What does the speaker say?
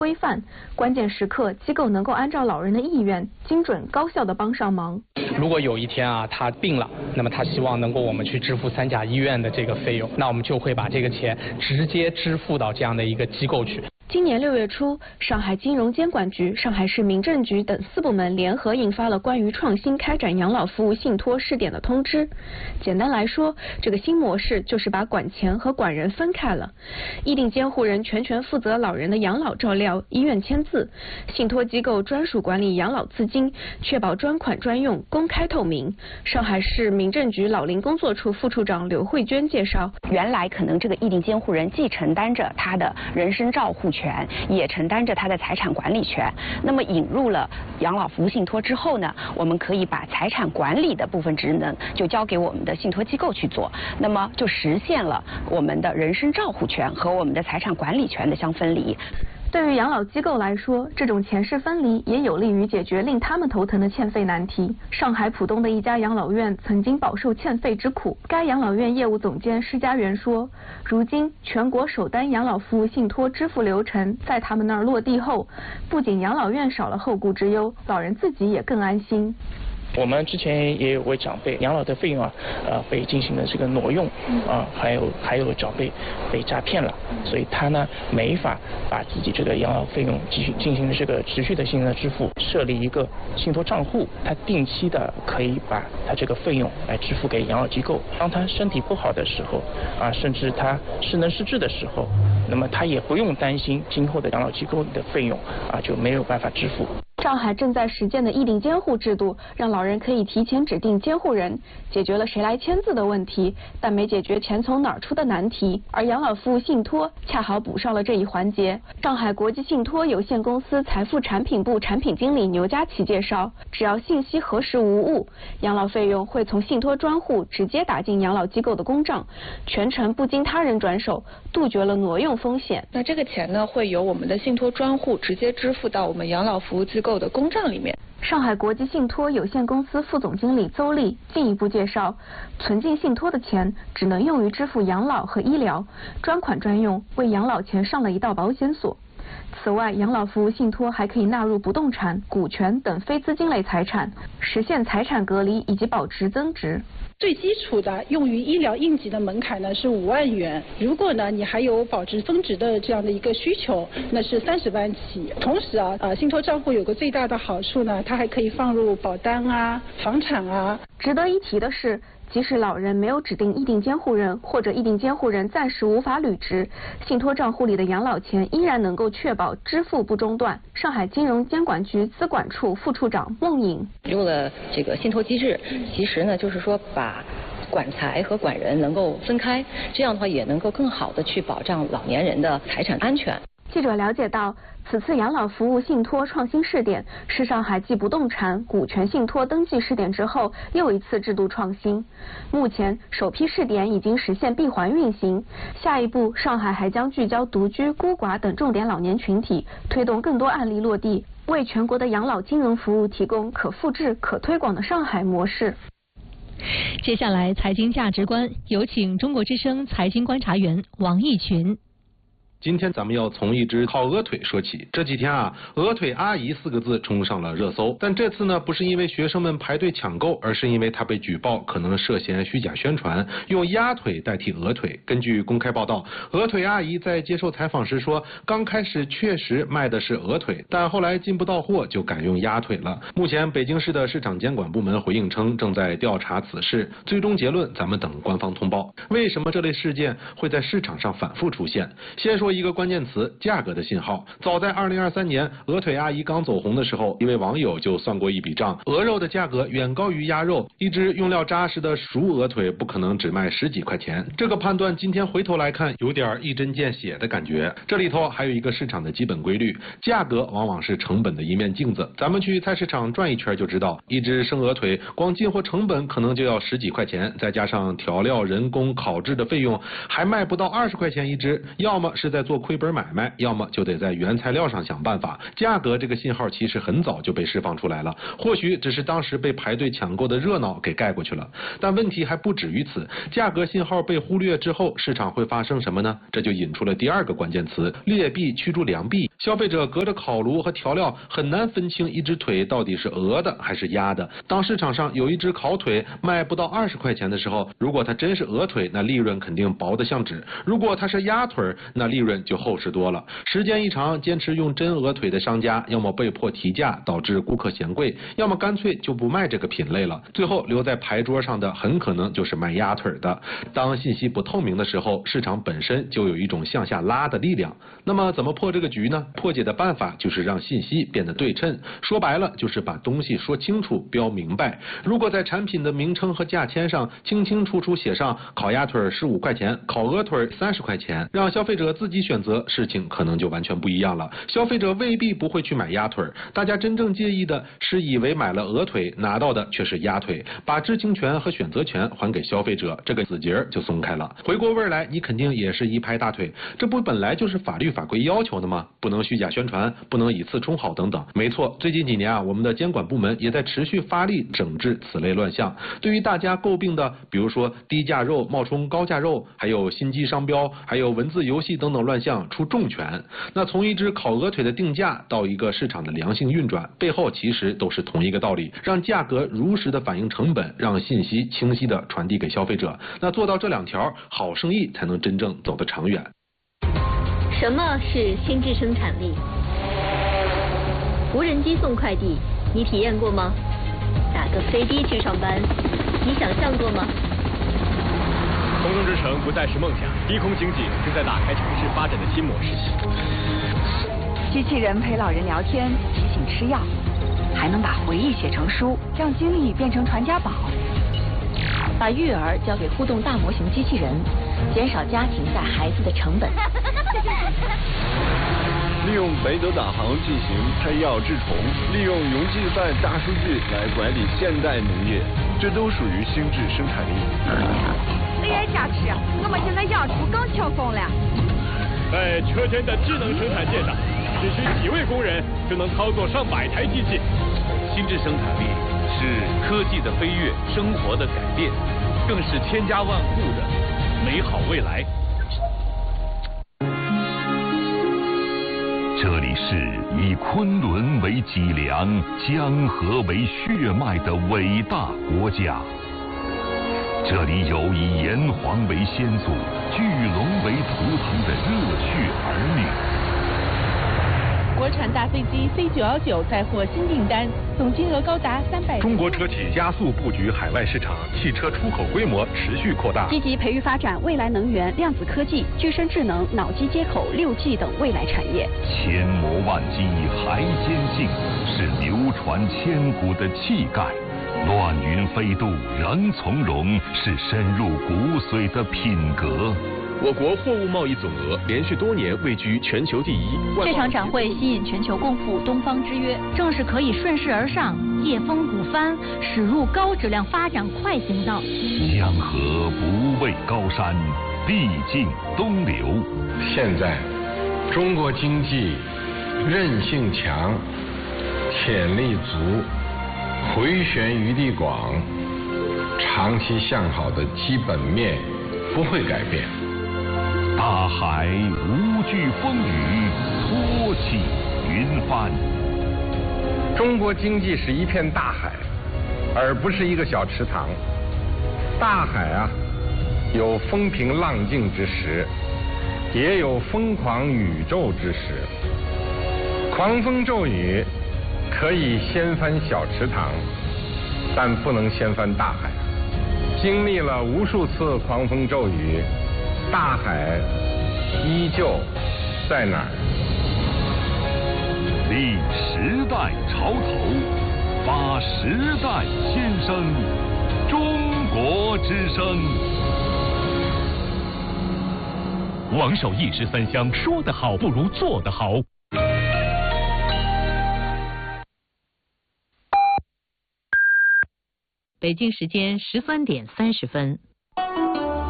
规范，关键时刻机构能够按照老人的意愿，精准高效地帮上忙。 如果有一天他病了，那么他希望能够我们去支付3甲医院的这个费用，那我们就会把这个钱直接支付到这样的一个机构去。 今年6月初，上海金融监管局、上海市民政局等4部门联合印发了关于创新开展养老服务信托试点的通知。简单来说，这个新模式就是把管钱和管人分开了。意定监护人全权负责老人的养老照料、医院签字，信托机构专属管理养老资金，确保专款专用、公开透明。上海市民政局老龄工作处副处长刘慧娟介绍， 原来可能这个意定监护人既承担着他的人身照护权，也承担着他的财产管理权。那么引入了养老服务信托之后呢，我们可以把财产管理的部分职能就交给我们的信托机构去做，那么就实现了我们的人身照护权和我们的财产管理权的相分离。 对于养老机构来说，这种钱势分离也有利于解决令他们头疼的欠费难题。上海浦东的一家养老院曾经饱受欠费之苦。该养老院业务总监施家元说，如今全国首单养老服务信托支付流程在他们那儿落地后，不仅养老院少了后顾之忧，老人自己也更安心。 我们之前也有位长辈养老的费用被进行了这个挪用还有长辈被诈骗了，所以他呢没法把自己这个养老费用继续进行这个持续的性的支付，设立一个信托账户，他定期的可以把他这个费用来支付给养老机构。当他身体不好的时候甚至他失能失智的时候，那么他也不用担心今后的养老机构的费用就没有办法支付。 上海正在实践的意定监护制度，让老人可以提前指定监护人，解决了谁来签字的问题，但没解决钱从哪儿出的难题。而养老服务信托恰好补上了这一环节。上海国际信托有限公司财富产品部产品经理牛佳琪介绍，只要信息核实无误，养老费用会从信托专户直接打进养老机构的公账，全程不经他人转手，杜绝了挪用风险。 那这个钱呢，会由我们的信托专户直接支付到我们养老服务机构的公账里面。 上海国际信托有限公司副总经理邹丽进一步介绍，存进信托的钱只能用于支付养老和医疗，专款专用，为养老钱上了一道保险锁。此外，养老服务信托还可以纳入不动产、股权等非资金类财产，实现财产隔离以及保值增值。 最基础的用于医疗应急的门槛呢是5万元，如果呢你还有保值增值的这样的一个需求，那是30万起。同时信托账户有个最大的好处呢，它还可以放入保单房产值得一提的是，即使老人没有指定意定监护人，或者意定监护人暂时无法履职，信托账户里的养老钱依然能够确保支付不中断。上海金融监管局资管处副处长孟颖用了这个信托机制，其实呢就是说把管财和管人能够分开，这样的话也能够更好的去保障老年人的财产安全。 记者了解到，此次养老服务信托创新试点是上海继不动产、股权信托登记试点之后又一次制度创新。目前首批试点已经实现闭环运行，下一步上海还将聚焦独居、孤寡等重点老年群体，推动更多案例落地，为全国的养老金融服务提供可复制、可推广的上海模式。 接下来，财经价值观，有请中国之声财经观察员王毅群。 今天咱们要从一只烤鹅腿说起。这几天鹅腿阿姨4个字冲上了热搜。但这次呢，不是因为学生们排队抢购，而是因为它被举报可能涉嫌虚假宣传，用鸭腿代替鹅腿。根据公开报道，鹅腿阿姨在接受采访时说，刚开始确实卖的是鹅腿，但后来进不到货，就改用鸭腿了。目前北京市的市场监管部门回应称，正在调查此事，最终结论咱们等官方通报。为什么这类事件会在市场上反复出现？先说一个关键词，价格的信号。早在2023年，鹅腿阿姨刚走红的时候，一位网友就算过一笔账，鹅肉的价格远高于鸭肉，一只用料扎实的熟鹅腿不可能只卖10几块钱。这个判断今天回头来看，有点一针见血的感觉。这里头还有一个市场的基本规律，价格往往是成本的一面镜子。咱们去菜市场转一圈就知道，一只生鹅腿光进货成本可能就要10几块钱，再加上调料、人工、烤制的费用，还卖不到20块钱一只，要么是在在做亏本买卖，要么就得在原材料上想办法。价格这个信号其实很早就被释放出来了，或许只是当时被排队抢购的热闹给盖过去了。但问题还不止于此，价格信号被忽略之后，市场会发生什么呢？这就引出了第二个关键词：劣币驱逐良币。消费者隔着烤炉和调料很难分清一只腿到底是鹅的还是鸭的。当市场上有一只烤腿卖不到20块钱的时候，如果它真是鹅腿，那利润肯定薄得像纸；如果它是鸭腿，那利润就厚实多了。时间一长，坚持用真鹅腿的商家，要么被迫提价导致顾客嫌贵，要么干脆就不卖这个品类了。最后留在牌桌上的很可能就是卖鸭腿的。当信息不透明的时候，市场本身就有一种向下拉的力量。那么怎么破这个局呢？破解的办法就是让信息变得对称，说白了就是把东西说清楚、标明白。如果在产品的名称和价签上清清楚楚写上烤鸭腿15块钱，烤鹅腿30块钱，让消费者自己选择，事情可能就完全不一样了。消费者未必不会去买鸭腿，大家真正介意的是以为买了鹅腿，拿到的却是鸭腿。把知情权和选择权还给消费者，这个死结就松开了。回过味来，你肯定也是一拍大腿，这不本来就是法律法规要求的吗？不能虚假宣传，不能以次充好等等。没错，最近几年啊，我们的监管部门也在持续发力整治此类乱象。对于大家诟病的，比如说低价肉冒充高价肉，还有心机商标，还有文字游戏等等乱象出重拳。那从一只烤鹅腿的定价到一个市场的良性运转，背后其实都是同一个道理，让价格如实的反映成本，让信息清晰的传递给消费者。那做到这2条，好生意才能真正走得长远。 什么是心智生产力？无人机送快递，你体验过吗？打个飞的去上班，你想象过吗？ 空中之城不再是梦想，低空经济正在打开城市发展的新模式。 机器人陪老人聊天，提醒吃药，还能把回忆写成书，让经历变成传家宝。 把育儿交给互动大模型机器人，减少家庭带孩子的成本。 利用北斗导航进行配药治虫，利用云计算大数据来管理现代农业，这都属于心智生产力。 你也想吃，我们现在养猪更轻松了。 在车间的智能生产线上，只需几位工人就能操作上百台机器。 心智生产力是科技的飞跃，生活的改变，更是千家万户的美好未来。 这里是以昆仑为脊梁、江河为血脉的伟大国家。这里有以炎黄为先祖、巨龙为图腾的热血儿女。 国产大飞机C919再获新订单，总金额高达300。 中国车企加速布局海外市场，汽车出口规模持续扩大。 积极培育发展未来能源、量子科技、具身智能、脑机接口、6G 等未来产业。 千磨万击还坚劲，是流传千古的气概。乱云飞渡仍从容，是深入骨髓的品格。 我国货物贸易总额连续多年位居全球第一。 这场展会吸引全球共赴东方之约，正是可以顺势而上，借风鼓帆，驶入高质量发展快行道。 江河不畏高山，必尽东流。 现在，中国经济韧性强，潜力足，回旋余地广，长期向好的基本面不会改变。 大海无惧风雨，托起云帆。 中国经济是一片大海，而不是一个小池塘。大海啊，有风平浪静之时，也有疯狂宇宙之时。狂风骤雨可以掀翻小池塘，但不能掀翻大海。经历了无数次狂风骤雨，大海依旧在哪儿？ 立时代潮头，发时代先声，中国之声。 王守义13香，说得好不如做得好。 北京时间13点30分。